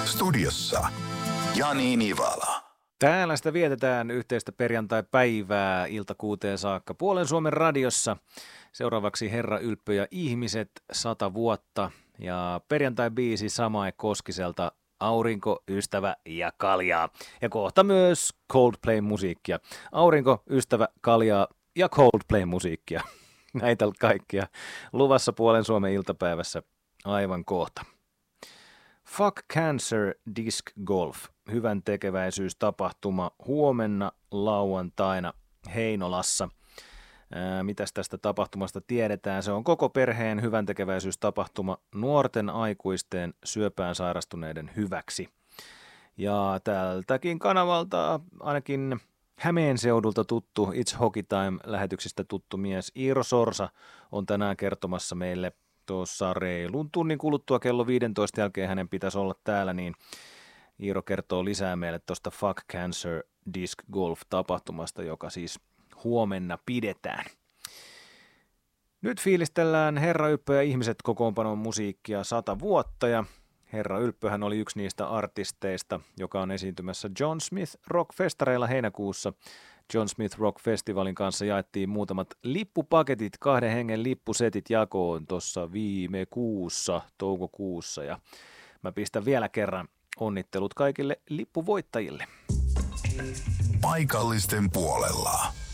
Studiossa Jani Nivala. Täällä sitä vietetään yhteistä perjantai-päivää ilta 6 saakka Puolen Suomen radiossa. Seuraavaksi Herra Ylppö ja ihmiset 100 vuotta ja perjantai-biisi Samae Koskiselta Aurinko, ystävä ja kaljaa. Ja kohta myös Coldplay-musiikkia. Aurinko, ystävä, kaljaa ja Coldplay-musiikkia. Näitä kaikkia luvassa Puolen Suomen iltapäivässä aivan kohta. Fuck Cancer Disc Golf. Hyvän tekeväisyystapahtuma huomenna lauantaina Heinolassa. Mitäs tästä tapahtumasta tiedetään? Se on koko perheen hyvän tekeväisyystapahtuma nuorten aikuisten syöpään sairastuneiden hyväksi. Ja tältäkin kanavalta ainakin Hämeen seudulta tuttu It's Hockey Time-lähetyksistä tuttu mies Iiro Sorsa on tänään kertomassa meille tuossa reilun tunnin kuluttua kello 15 jälkeen hänen pitäisi olla täällä, niin Iiro kertoo lisää meille tuosta Fuck Cancer Disc Golf-tapahtumasta, joka siis huomenna pidetään. Nyt fiilistellään Herra Ylppö ja ihmiset kokoonpanon musiikkia 100 vuotta, ja Herra Ylppöhän oli yksi niistä artisteista, joka on esiintymässä John Smith Rock-festareilla heinäkuussa. John Smith Rock-festivalin kanssa jaettiin muutamat lippupaketit, 2 hengen lippusetit jakoon tuossa viime kuussa, toukokuussa, ja mä pistän vielä kerran onnittelut kaikille lippuvoittajille. Paikallisten puolella.